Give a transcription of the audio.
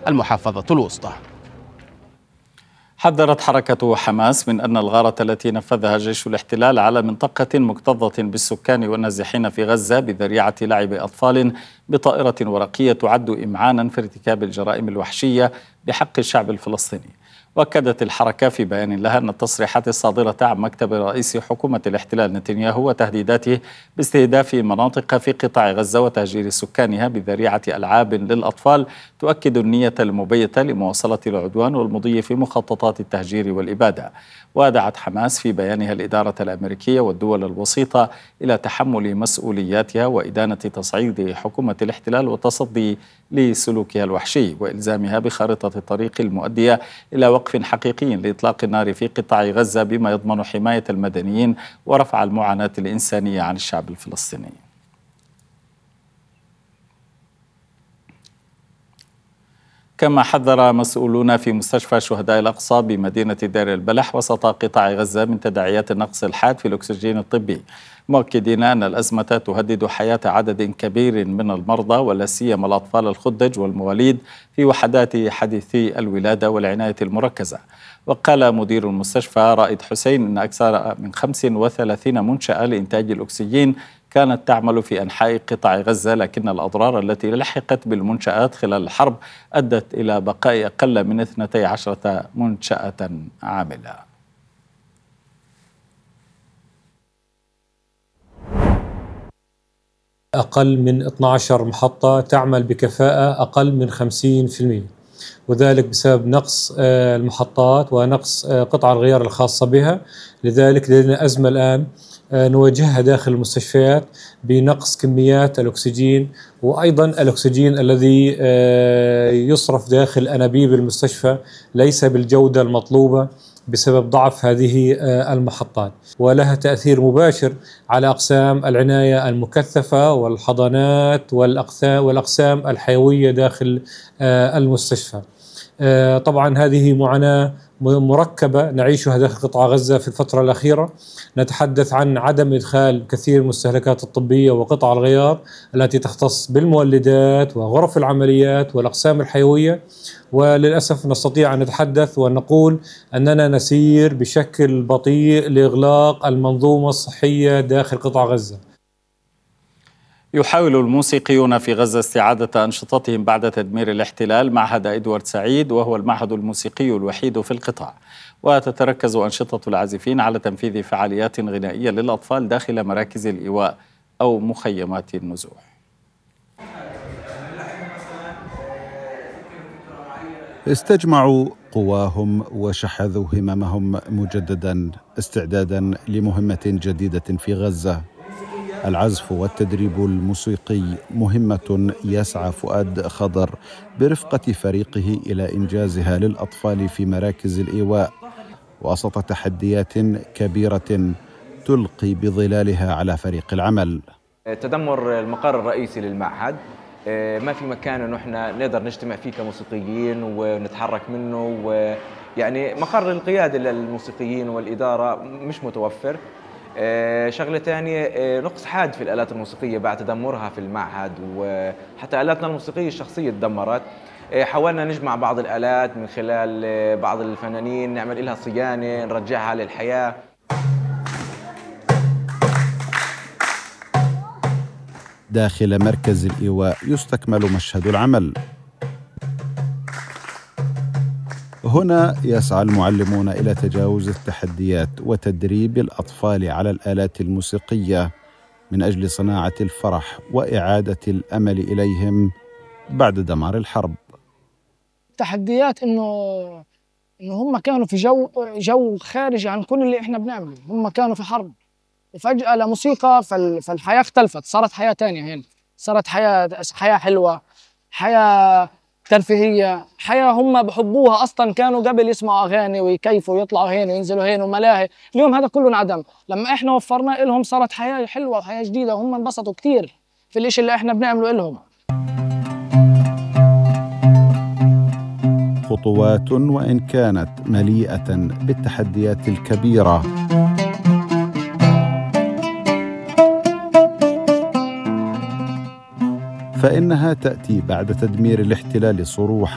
المحافظة الوسطى. حذرت حركة حماس من أن الغارة التي نفذها جيش الاحتلال على منطقة مكتظة بالسكان والنازحين في غزة بذريعة لعب أطفال بطائرة ورقية تعد إمعانا في ارتكاب الجرائم الوحشية بحق الشعب الفلسطيني. وأكدت الحركة في بيان لها أن التصريحات الصادرة عن مكتب رئيس حكومة الاحتلال نتنياهو وتهديداته باستهداف مناطق في قطاع غزة وتهجير سكانها بذريعة ألعاب للأطفال تؤكد النية المبيتة لمواصلة العدوان والمضي في مخططات التهجير والإبادة. ودعت حماس في بيانها الإدارة الأمريكية والدول الوسيطة إلى تحمل مسؤولياتها وإدانة تصعيد حكومة الاحتلال والتصدي لسلوكها الوحشي وإلزامها بخارطة الطريق المؤدية إلى وقف حقيقي لإطلاق النار في قطاع غزة بما يضمن حماية المدنيين ورفع المعاناة الإنسانية عن الشعب الفلسطيني. كما حذر مسؤولون في مستشفى شهداء الأقصى بمدينة دير البلح وسط قطاع غزة من تداعيات النقص الحاد في الأكسجين الطبي، مؤكدين أن الأزمة تهدد حياة عدد كبير من المرضى ولا سيما الأطفال الخدج والمواليد في وحدات حديثي الولادة والعناية المركزة. وقال مدير المستشفى رائد حسين أن أكثر من 35 منشأة لإنتاج الأكسجين كانت تعمل في أنحاء قطاع غزة، لكن الأضرار التي لحقت بالمنشآت خلال الحرب أدت إلى بقاء أقل من 12 منشأة عاملة. أقل من 12 محطة تعمل بكفاءة أقل من 50%، وذلك بسبب نقص المحطات ونقص قطع الغيار الخاصة بها. لذلك لدينا أزمة الآن نواجهها داخل المستشفيات بنقص كميات الأكسجين، وأيضا الأكسجين الذي يصرف داخل أنابيب المستشفى ليس بالجودة المطلوبة بسبب ضعف هذه المحطات، ولها تأثير مباشر على أقسام العناية المكثفة والحضانات والأقسام الحيوية داخل المستشفى. طبعا هذه معاناة مركبة نعيشها داخل قطاع غزة في الفترة الأخيرة. نتحدث عن عدم إدخال كثير من المستهلكات الطبية وقطع الغيار التي تختص بالمولدات وغرف العمليات والأقسام الحيوية، وللأسف نستطيع أن نتحدث ونقول أننا نسير بشكل بطيء لإغلاق المنظومة الصحية داخل قطاع غزة. يحاول الموسيقيون في غزة استعادة أنشطتهم بعد تدمير الاحتلال معهد إدوارد سعيد، وهو المعهد الموسيقي الوحيد في القطاع، وتتركز أنشطة العازفين على تنفيذ فعاليات غنائية للأطفال داخل مراكز الإيواء أو مخيمات النزوح. استجمعوا قواهم وشحذوا هممهم مجددا استعدادا لمهمة جديدة في غزة. العزف والتدريب الموسيقي مهمة يسعى فؤاد خضر برفقة فريقه إلى إنجازها للأطفال في مراكز الإيواء وسط تحديات كبيرة تلقي بظلالها على فريق العمل. تدمر المقر الرئيسي للمعهد ما في مكان انه احنا نقدر نجتمع فيه كموسيقيين ونتحرك منه، ويعني مقر القيادة للموسيقيين والإدارة مش متوفر. شغلة ثانية نقص حاد في الآلات الموسيقية بعد تدمرها في المعهد، وحتى آلاتنا الموسيقية الشخصية تدمرت. حاولنا نجمع بعض الآلات من خلال بعض الفنانين، نعمل لها صيانة نرجعها للحياة. داخل مركز الإيواء يستكمل مشهد العمل. هنا يسعى المعلمون إلى تجاوز التحديات وتدريب الأطفال على الآلات الموسيقية من أجل صناعة الفرح وإعادة الأمل إليهم بعد دمار الحرب. تحديات إنه هم كانوا في جو خارج عن كل اللي إحنا بنعمله. هم كانوا في حرب وفجأة لموسيقى فالحياة اختلفت، صارت حياة تانية هنا، صارت حياة حلوة، حياة ترفيهية، حياة هم بحبوها. أصلا كانوا قبل يسمعوا أغاني ويكيفوا ويطلعوا هنا وينزلوا هنا وملاهي، اليوم هذا كله انعدم. لما إحنا وفرنا لهم صارت حياة حلوة وحياة جديدة، وهم انبسطوا كتير في الإشي اللي إحنا بنعمله لهم. خطوات وإن كانت مليئة بالتحديات الكبيرة، فإنها تأتي بعد تدمير الاحتلال صروحا